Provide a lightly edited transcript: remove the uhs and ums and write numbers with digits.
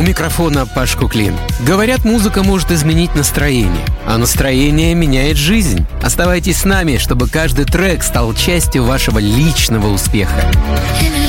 микрофона Паш Куклин. Говорят, музыка может изменить настроение, а настроение меняет жизнь. Оставайтесь с нами, чтобы каждый трек стал частью вашего личного успеха.